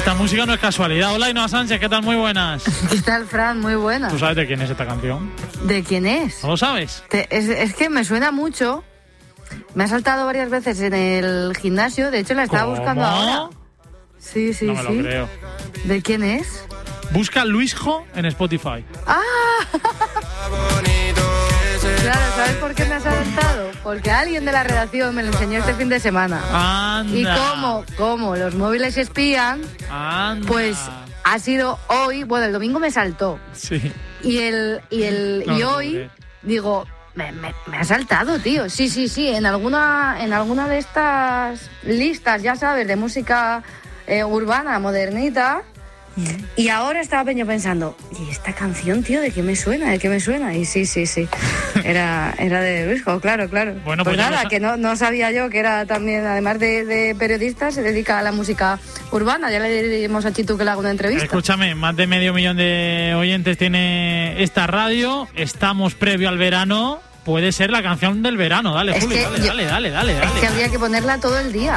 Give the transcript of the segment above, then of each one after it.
Esta música no es casualidad. Hola, Ainhoa Sánchez, ¿qué tal? Muy buenas. ¿Qué tal, Fran? Muy buenas. ¿Tú sabes de quién es esta canción? ¿De quién es? ¿No lo sabes? Es que me suena mucho. Me ha saltado varias veces en el gimnasio. De hecho, la estaba buscando ahora. Sí. No me lo creo. ¿De quién es? Busca Luisjo en Spotify. ¡Ah! Claro, ¿sabes por qué me ha saltado? Porque alguien de la redacción me lo enseñó este fin de semana. ¡Anda! Y como los móviles espían, ¡Anda! pues ha sido hoy, bueno, el domingo me saltó. Sí. Y hoy digo, me ha saltado, tío. Sí, en alguna de estas listas, ya sabes, de música urbana, modernita. Y ahora estaba pensando, ¿y esta canción, tío, de qué me suena? Y sí. Era de Luisjo, claro. Bueno, pues nada, que no sabía yo que era también, además de periodista, se dedica a la música urbana. Ya le diremos a Chitu que le haga una entrevista. Escúchame, más de 500.000 de oyentes tiene esta radio. Estamos previo al verano. Puede ser la canción del verano. Dale, Juli, dale. Es que habría que ponerla todo el día.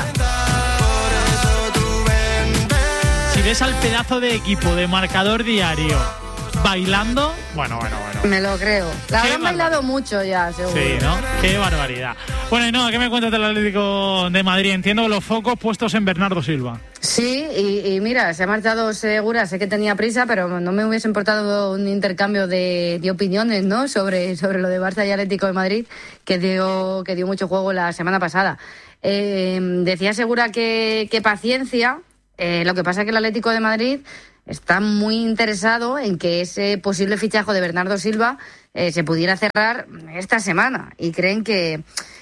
Si ves al pedazo de equipo de Marcador Diario bailando, bueno. Me lo creo. La habrán bailado mucho ya, seguro. Sí, ¿no? Qué barbaridad. Bueno, y no, ¿qué me cuentas del Atlético de Madrid? Entiendo los focos puestos en Bernardo Silva. Sí, y mira, se ha marchado Segura, sé que tenía prisa, pero no me hubiese importado un intercambio de opiniones, ¿no? Sobre lo de Barça y Atlético de Madrid, que dio mucho juego la semana pasada. Decía Segura que paciencia. Lo que pasa es que el Atlético de Madrid está muy interesado en que ese posible fichaje de Bernardo Silva se pudiera cerrar esta semana, y creen que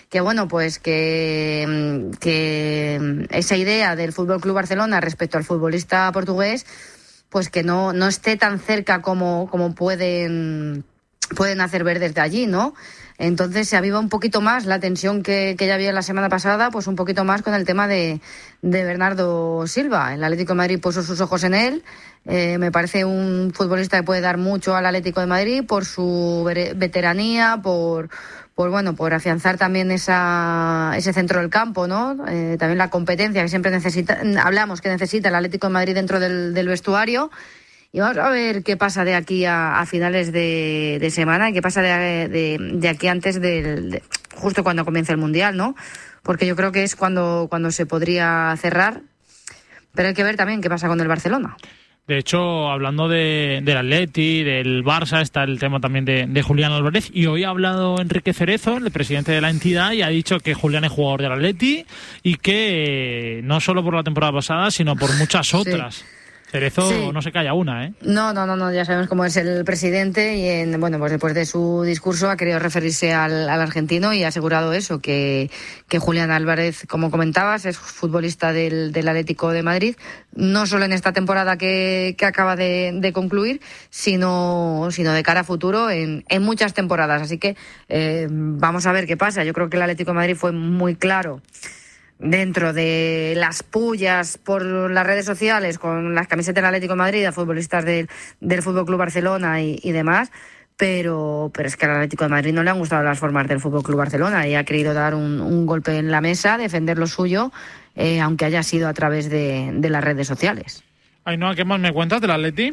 esa idea del FC Barcelona respecto al futbolista portugués, pues que no esté tan cerca como pueden hacer ver desde allí, ¿no? Entonces se aviva un poquito más la tensión que ya había la semana pasada, pues un poquito más con el tema de Bernardo Silva. El Atlético de Madrid puso sus ojos en él. Me parece un futbolista que puede dar mucho al Atlético de Madrid por su veteranía, por afianzar también ese centro del campo, ¿no? También la competencia que siempre necesita el Atlético de Madrid dentro del vestuario. Y vamos a ver qué pasa de aquí a finales de semana y qué pasa de aquí antes justo cuando comience el Mundial, ¿no? Porque yo creo que es cuando se podría cerrar. Pero hay que ver también qué pasa con el Barcelona. De hecho, hablando del Atleti, del Barça, está el tema también de Julián Álvarez. Y hoy ha hablado Enrique Cerezo, el presidente de la entidad, y ha dicho que Julián es jugador del Atleti y que no solo por la temporada pasada, sino por muchas otras. Sí. Cerezo sí. No se calla una, ¿eh? No, ya sabemos cómo es el presidente y pues después de su discurso ha querido referirse al argentino y ha asegurado eso, que Julián Álvarez, como comentabas, es futbolista del Atlético de Madrid, no solo en esta temporada que acaba de concluir, sino de cara a futuro en muchas temporadas. Así que vamos a ver qué pasa. Yo creo que el Atlético de Madrid fue muy claro dentro de las pullas por las redes sociales con las camisetas del Atlético de Madrid a futbolistas del FC Barcelona y demás, pero es que al Atlético de Madrid no le han gustado las formas del FC Barcelona y ha querido dar un golpe en la mesa, defender lo suyo, aunque haya sido a través de las redes sociales. Ainhoa, ¿qué más me cuentas del Atleti?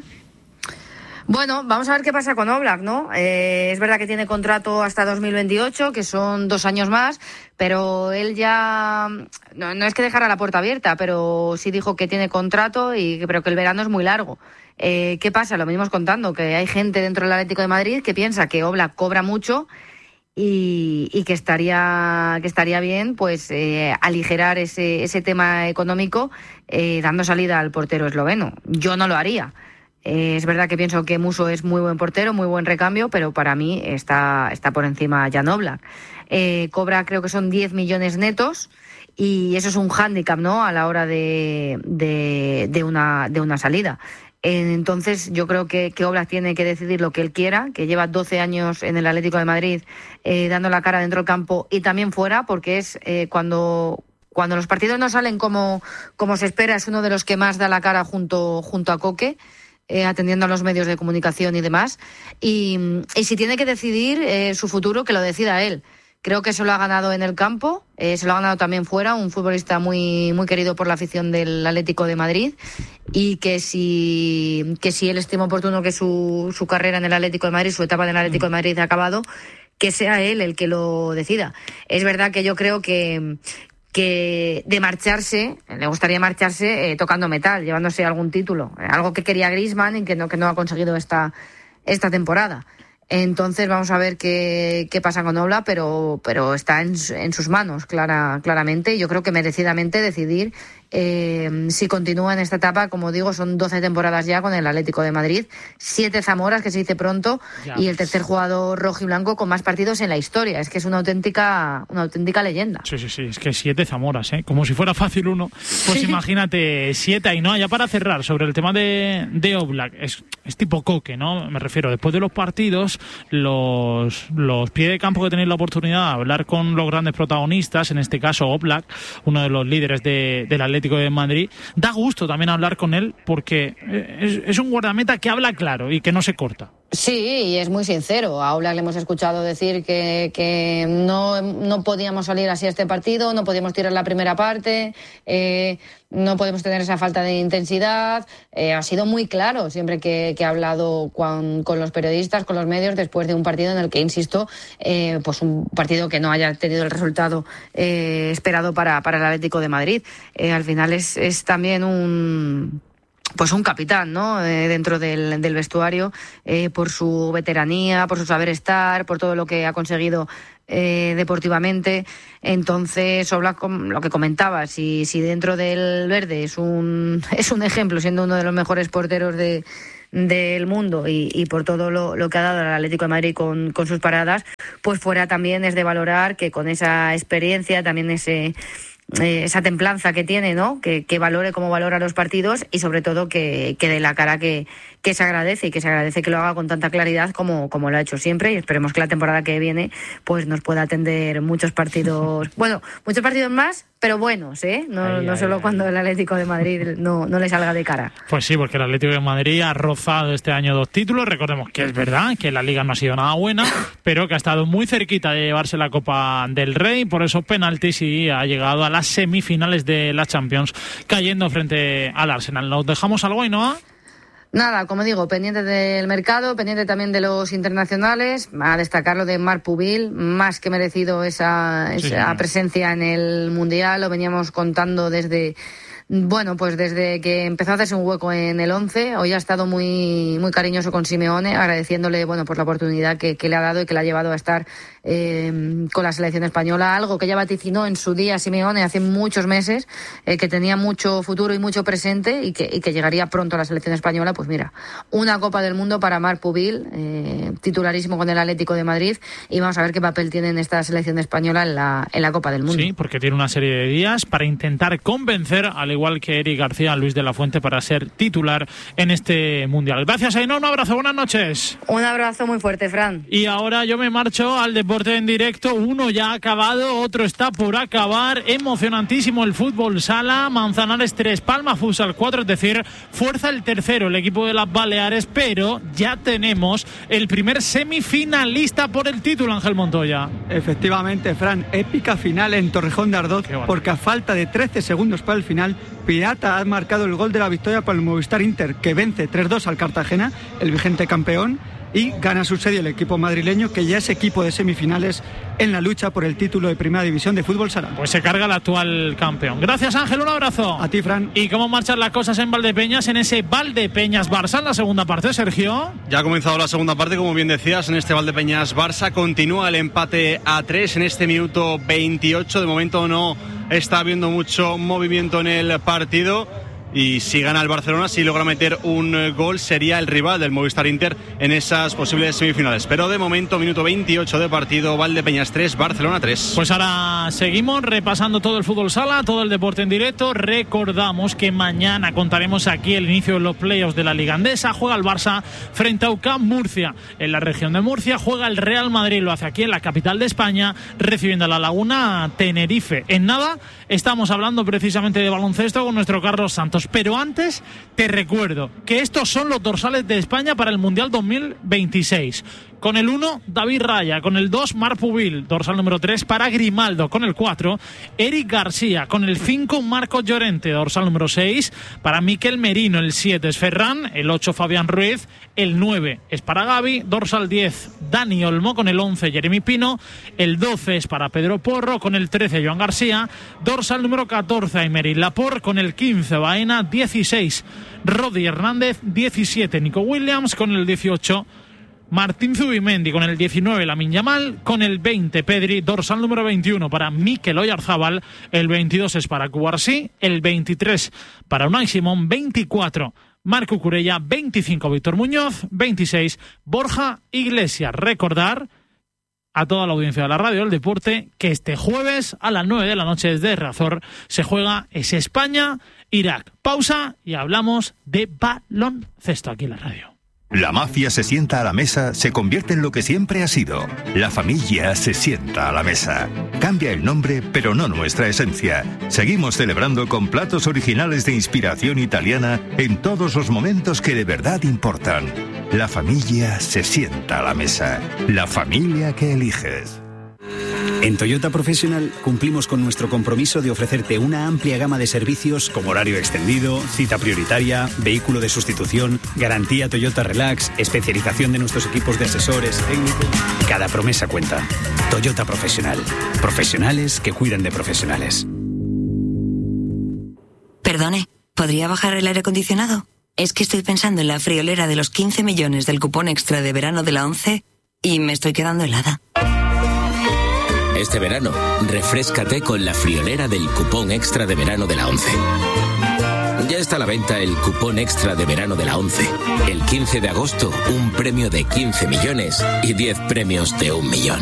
Bueno, vamos a ver qué pasa con Oblak, ¿no? Es verdad que tiene contrato hasta 2028, que son 2 años más, pero él ya no es que dejara la puerta abierta, pero sí dijo que tiene contrato pero que el verano es muy largo. ¿Qué pasa? Lo venimos contando, que hay gente dentro del Atlético de Madrid que piensa que Oblak cobra mucho y que estaría bien pues aligerar ese tema económico dando salida al portero esloveno. Yo no lo haría. Es verdad que pienso que Musso es muy buen portero, muy buen recambio, pero para mí está por encima Jan Oblak. Cobra, creo que son 10 millones netos, y eso es un hándicap, ¿no?, a la hora de una salida. Entonces yo creo que Oblak tiene que decidir lo que él quiera, que lleva 12 años en el Atlético de Madrid dando la cara dentro del campo y también fuera, porque es cuando los partidos no salen como se espera, es uno de los que más da la cara junto a Coque, atendiendo a los medios de comunicación y demás. Y si tiene que decidir su futuro, que lo decida él, Creo que se lo ha ganado en el campo, se lo ha ganado también fuera, un futbolista muy, muy querido por la afición del Atlético de Madrid, y que si él estima oportuno que su carrera en el Atlético de Madrid, su etapa en el Atlético de Madrid ha acabado, que sea él el que lo decida. Es verdad que yo creo que de marcharse, le gustaría marcharse tocando metal, llevándose algún título, algo que quería Griezmann y que no ha conseguido esta temporada. Entonces vamos a ver qué pasa con Oblak, pero está en sus manos claramente, y yo creo que merecidamente decidir si continúa en esta etapa. Como digo, son 12 temporadas ya con el Atlético de Madrid, 7 Zamoras, que se dice pronto, ya. Y el tercer jugador rojiblanco con más partidos en la historia. Es que es una auténtica leyenda. Sí, es que 7 Zamoras, como si fuera fácil uno. Pues sí. Imagínate 7. Y no, ya para cerrar, sobre el tema de Oblak, es tipo Coque, ¿no? Me refiero, después de los partidos, los pies de campo que tenéis la oportunidad de hablar con los grandes protagonistas, en este caso Oblak, uno de los líderes del Atlético de Madrid, da gusto también hablar con él, porque es un guardameta que habla claro y que no se corta. Sí, y es muy sincero. A Oblak le hemos escuchado decir que no podíamos salir así a este partido, no podíamos tirar la primera parte, no podemos tener esa falta de intensidad. Ha sido muy claro siempre que ha hablado con los periodistas, con los medios, después de un partido en el que, insisto, pues un partido que no haya tenido el resultado esperado para el Atlético de Madrid. Al final es también un capitán, ¿no? Dentro del vestuario, por su veteranía, por su saber estar, por todo lo que ha conseguido deportivamente. Entonces, Oblak, lo que comentaba, si dentro del verde es un ejemplo, siendo uno de los mejores porteros del mundo y por todo lo que ha dado al Atlético de Madrid con sus paradas, pues fuera también es de valorar que con esa experiencia, también esa templanza que tiene, ¿no? Que valore como valora los partidos, y sobre todo que dé la cara que se agradece, y que se agradece que lo haga con tanta claridad como lo ha hecho siempre, y esperemos que la temporada que viene pues nos pueda atender muchos partidos más, pero buenos, no solo cuando el Atlético de Madrid no le salga de cara. Pues sí, porque el Atlético de Madrid ha rozado este año 2 títulos. Recordemos que es verdad que la Liga no ha sido nada buena, pero que ha estado muy cerquita de llevarse la Copa del Rey por esos penaltis, y ha llegado a las semifinales de la Champions, cayendo frente al Arsenal. ¿Nos dejamos algo, Ainhoa? Nada, como digo, pendiente del mercado, pendiente también de los internacionales, a destacar lo de Marc Pubil, más que merecido esa presencia en el Mundial. Lo veníamos contando desde que empezó a hacerse un hueco en el 11. Hoy ha estado muy, muy cariñoso con Simeone, agradeciéndole pues la oportunidad que le ha dado y que le ha llevado a estar con la selección española, algo que ya vaticinó en su día Simeone hace muchos meses, que tenía mucho futuro y mucho presente, y que llegaría pronto a la selección española. Pues mira, una Copa del Mundo para Marc Pubil, titularísimo con el Atlético de Madrid, y vamos a ver qué papel tiene en esta selección española en la Copa del Mundo. Sí, porque tiene una serie de días para intentar convencer, al igual que Eric García, a Luis de la Fuente para ser titular en este Mundial. Gracias, Ainhoa, un abrazo, buenas noches. Un abrazo muy fuerte, Fran. Y ahora yo me marcho al deporte en directo. Uno ya ha acabado, otro está por acabar. Emocionantísimo el fútbol sala. Manzanares 3, Palma Futsal 4, es decir, fuerza el tercero, el equipo de las Baleares, pero ya tenemos el primer semifinalista por el título, Ángel Montoya. Efectivamente, Fran, épica final en Torrejón de Ardoz, porque a falta de 13 segundos para el final, Pirata ha marcado el gol de la victoria para el Movistar Inter, que vence 3-2 al Cartagena, el vigente campeón, y gana su serie el equipo madrileño, que ya es equipo de semifinales en la lucha por el título de Primera División de fútbol sala. Pues se carga el actual campeón. Gracias, Ángel, un abrazo. A ti, Fran. ¿Y cómo marchan las cosas en Valdepeñas, en ese Valdepeñas-Barça, en la segunda parte, Sergio? Ya ha comenzado la segunda parte, como bien decías, en este Valdepeñas-Barça. Continúa el empate a 3 en este minuto 28. De momento no está habiendo mucho movimiento en el partido. Y si gana el Barcelona, si logra meter un gol, sería el rival del Movistar Inter en esas posibles semifinales. Pero de momento, minuto 28 de partido, Valdepeñas 3, Barcelona 3. Pues ahora seguimos repasando todo el fútbol sala, todo el deporte en directo. Recordamos que mañana contaremos aquí el inicio de los playoffs de la Liga Andesa. Juega el Barça frente a UCAM Murcia. En la región de Murcia juega el Real Madrid, lo hace aquí en la capital de España, recibiendo a La Laguna Tenerife. En nada, estamos hablando precisamente de baloncesto con nuestro Carlos Santos. Pero antes te recuerdo que estos son los dorsales de España para el Mundial 2026. Con el 1, David Raya. Con el 2, Marc Pubil, dorsal número 3 para Grimaldo. Con el 4, Eric García. Con el 5, Marcos Llorente, dorsal número 6 para Miquel Merino. El 7 es Ferran. El 8, Fabián Ruiz. El 9 es para Gavi. Dorsal 10, Dani Olmo. Con el 11, Jeremy Pino. El 12 es para Pedro Porro. Con el 13, Joan García. Dorsal número 14, Aymeric Laporte. Con el 15, Baena. 16, Rodri Hernández. 17, Nico Williams. Con el 18, Martín Zubimendi. Con el 19, Lamine Yamal. Con el 20, Pedri. Dorsal número 21 para Mikel Oyarzabal. El 22 es para Cubarsí. El 23 para Unai Simón. 24, Marco Curella. 25, Víctor Muñoz. 26, Borja Iglesias. Recordar a toda la audiencia de la radio del deporte que este jueves a las 9 de la noche desde Riazor se juega ese España-Irak. Pausa y hablamos de baloncesto aquí en la radio. La mafia se sienta a la mesa, se convierte en lo que siempre ha sido. La familia se sienta a la mesa. Cambia el nombre, pero no nuestra esencia. Seguimos celebrando con platos originales de inspiración italiana en todos los momentos que de verdad importan. La familia se sienta a la mesa. La familia que eliges. En Toyota Professional cumplimos con nuestro compromiso de ofrecerte una amplia gama de servicios como horario extendido, cita prioritaria, vehículo de sustitución, garantía Toyota Relax, especialización de nuestros equipos de asesores técnicos. Cada promesa cuenta. Toyota Professional. Profesionales que cuidan de profesionales. Perdone, ¿podría bajar el aire acondicionado? Es que estoy pensando en la friolera de los 15 millones del cupón extra de verano de la ONCE y me estoy quedando helada. Este verano, refréscate con la friolera del cupón extra de verano de la ONCE. Ya está a la venta el cupón extra de verano de la ONCE. El 15 de agosto, un premio de 15 millones y 10 premios de 1 millón.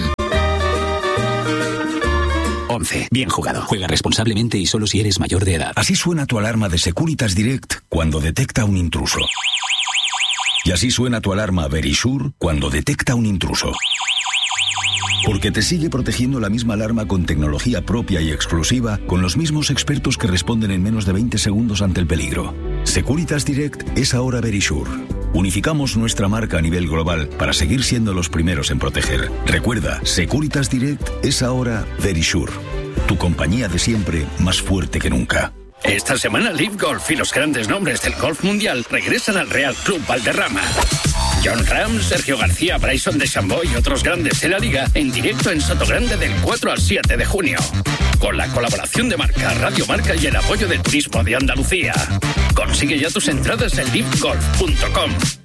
ONCE. Bien jugado. Juega responsablemente y solo si eres mayor de edad. Así suena tu alarma de Securitas Direct cuando detecta un intruso. Y así suena tu alarma Verisure cuando detecta un intruso. Porque te sigue protegiendo la misma alarma con tecnología propia y exclusiva, con los mismos expertos que responden en menos de 20 segundos ante el peligro. Securitas Direct es ahora Verisure. Unificamos nuestra marca a nivel global para seguir siendo los primeros en proteger. Recuerda, Securitas Direct es ahora Verisure. Tu compañía de siempre, más fuerte que nunca. Esta semana Live Golf y los grandes nombres del golf mundial regresan al Real Club Valderrama. John Ram, Sergio García, Bryson DeChambeau y otros grandes de la liga en directo en Sotogrande del 4 al 7 de junio. Con la colaboración de Marca, Radio Marca y el apoyo de Turismo de Andalucía. Consigue ya tus entradas en livegolf.com.